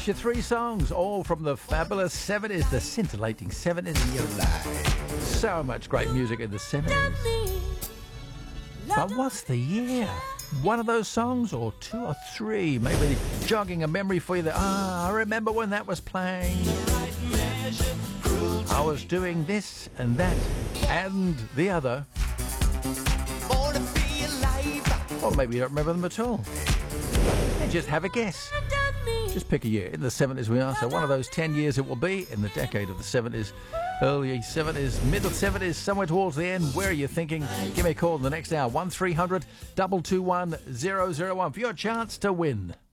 you 3 songs, all from the fabulous 70s, the scintillating 70s in your life. So much great music in the 70s. But what's the year? One of those songs, or 2 or 3, maybe jogging a memory for you that, I remember when that was playing. I was doing this and that and the other. Or maybe you don't remember them at all. And just have a guess. Just pick a year. In the 70s we are, so one of those 10 years it will be in the decade of the 70s. Early 70s, middle 70s, somewhere towards the end. Where are you thinking? Give me a call in the next hour. 1300 221 001 for your chance to win.